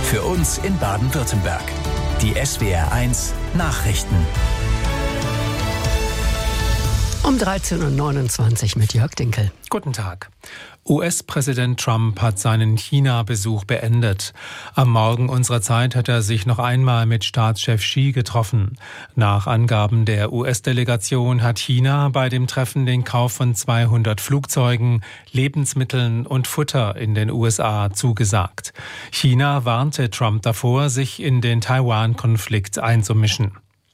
Für uns in Baden-Württemberg. Die SWR1 Nachrichten. Um 13.29 Uhr mit Jörg Dinkel. Guten Tag. US-Präsident Trump hat seinen China-Besuch beendet. Am Morgen unserer Zeit hat er sich noch einmal mit Staatschef Xi getroffen. Nach Angaben der US-Delegation hat China bei dem Treffen den Kauf von 200 Flugzeugen, Lebensmitteln und Futter in den USA zugesagt. China warnte Trump davor, sich in den Taiwan-Konflikt einzumischen.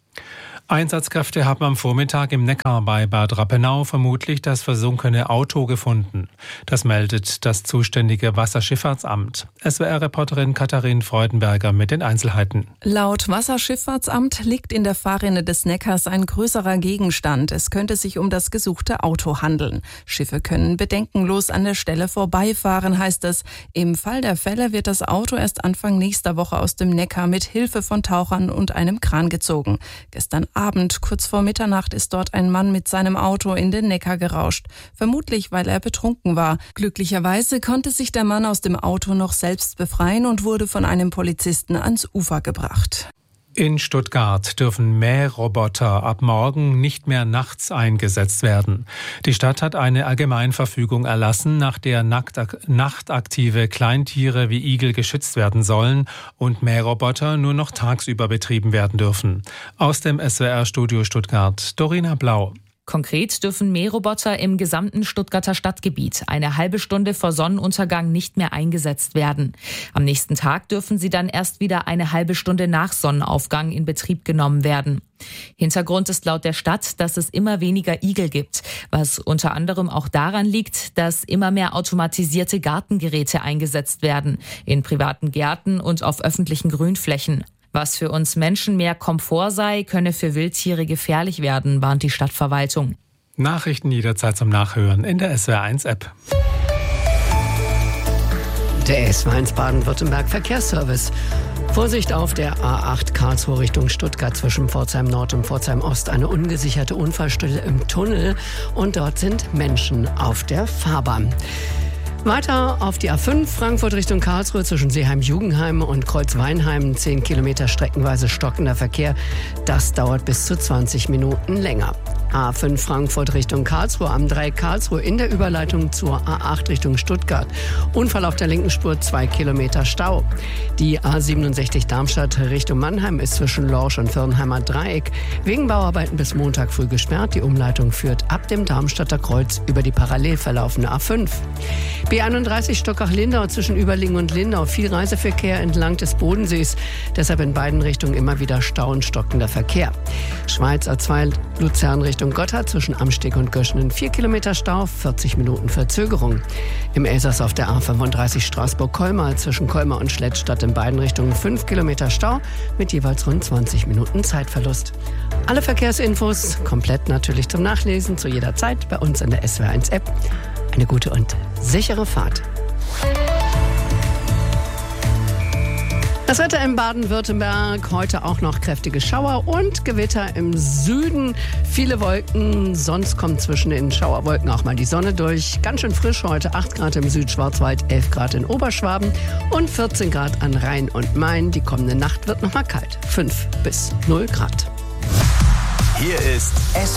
Einsatzkräfte haben am Vormittag im Neckar bei Bad Rappenau vermutlich das versunkene Auto gefunden. Das meldet das zuständige Wasserschifffahrtsamt. SWR-Reporterin Katharin Freudenberger mit den Einzelheiten. Laut Wasserschifffahrtsamt liegt in der Fahrrinne des Neckars ein größerer Gegenstand. Es könnte sich um das gesuchte Auto handeln. Schiffe können bedenkenlos an der Stelle vorbeifahren, heißt es. Im Fall der Fälle wird das Auto erst Anfang nächster Woche aus dem Neckar mit Hilfe von Tauchern und einem Kran gezogen. Gestern Abend, kurz vor Mitternacht, ist dort ein Mann mit seinem Auto in den Neckar gerauscht. Vermutlich, weil er betrunken war. Glücklicherweise konnte sich der Mann aus dem Auto noch selbst befreien und wurde von einem Polizisten ans Ufer gebracht. In Stuttgart dürfen Mähroboter ab morgen nicht mehr nachts eingesetzt werden. Die Stadt hat eine Allgemeinverfügung erlassen, nach der nachtaktive Kleintiere wie Igel geschützt werden sollen und Mähroboter nur noch tagsüber betrieben werden dürfen. Aus dem SWR-Studio Stuttgart, Dorina Blau. Konkret dürfen Mähroboter im gesamten Stuttgarter Stadtgebiet eine halbe Stunde vor Sonnenuntergang nicht mehr eingesetzt werden. Am nächsten Tag dürfen sie dann erst wieder eine halbe Stunde nach Sonnenaufgang in Betrieb genommen werden. Hintergrund ist laut der Stadt, dass es immer weniger Igel gibt, was unter anderem auch daran liegt, dass immer mehr automatisierte Gartengeräte eingesetzt werden, in privaten Gärten und auf öffentlichen Grünflächen. Was für uns Menschen mehr Komfort sei, könne für Wildtiere gefährlich werden, warnt die Stadtverwaltung. Nachrichten jederzeit zum Nachhören in der SWR1-App. Der SWR1 Baden-Württemberg Verkehrsservice. Vorsicht auf der A8 Karlsruhe Richtung Stuttgart zwischen Pforzheim Nord und Pforzheim Ost. Eine ungesicherte Unfallstelle im Tunnel und dort sind Menschen auf der Fahrbahn. Weiter auf die A5 Frankfurt Richtung Karlsruhe zwischen Seeheim-Jugendheim und Kreuzweinheim. 10 Kilometer streckenweise stockender Verkehr. Das dauert bis zu 20 Minuten länger. A5 Frankfurt Richtung Karlsruhe am Dreieck Karlsruhe in der Überleitung zur A8 Richtung Stuttgart. Unfall auf der linken Spur, 2 Kilometer Stau. Die A67 Darmstadt Richtung Mannheim ist zwischen Lorsch und Firnheimer Dreieck wegen Bauarbeiten bis Montag früh gesperrt. Die Umleitung führt ab dem Darmstadter Kreuz über die parallel verlaufende A5. B31 Stockach-Lindau zwischen Überlingen und Lindau. Viel Reiseverkehr entlang des Bodensees. Deshalb in beiden Richtungen immer wieder Stau und stockender Verkehr. Schweiz A2 Luzern Richtung Gotthard zwischen Amsteg und Göschenen 4 Kilometer Stau, 40 Minuten Verzögerung. Im Elsass auf der A35 Straßburg-Colmar zwischen Colmar und Schlettstadt in beiden Richtungen 5 Kilometer Stau mit jeweils rund 20 Minuten Zeitverlust. Alle Verkehrsinfos komplett natürlich zum Nachlesen zu jeder Zeit bei uns in der SWR1-App. Eine gute und sichere Fahrt. Das Wetter in Baden-Württemberg, heute auch noch kräftige Schauer und Gewitter im Süden. Viele Wolken, sonst kommt zwischen den Schauerwolken auch mal die Sonne durch. Ganz schön frisch heute, 8 Grad im Südschwarzwald, 11 Grad in Oberschwaben und 14 Grad an Rhein und Main. Die kommende Nacht wird noch mal kalt, 5 bis 0 Grad. Hier ist